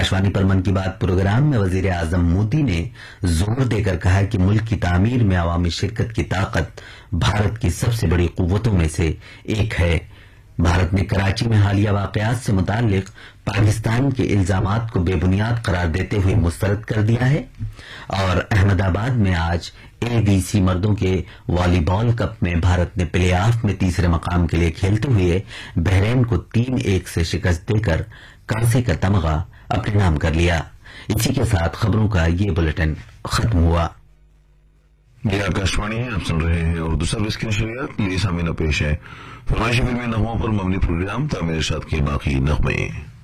आकाशवाणी पर मन की बात प्रोग्राम में वजीर आजम मोदी ने जोर देकर कहा कि मुल्क की तामीर में अवामी शिरकत की ताकत भारत की सबसे बड़ी कुव्वतों में से एक है। भारत ने कराची में हालिया वाकयात से मुताल्लिक पाकिस्तान के इल्जामात को बेबुनियाद करार देते हुए मुस्तरद कर दिया है और अहमदाबाद में आज एबीसी मर्दों के वॉलीबॉल कप में भारत ने प्ले ऑफ में तीसरे मकाम के लिए खेलते हुए बहरीन को 3-1 से शिकस्त देकर कांसे का तमगा अपने नाम कर लिया। इसी के साथ खबरों का ये बुलेटिन खत्म हुआ। ये आकाशवाणी है, आप सुन रहे हैं उर्दू सर्विस की नशरियात। लिए सामीना पेश है फरमाइशी फिल्मी नगमों पर मबनी प्रोग्राम तामीर इरशाद के बाकी नगमे।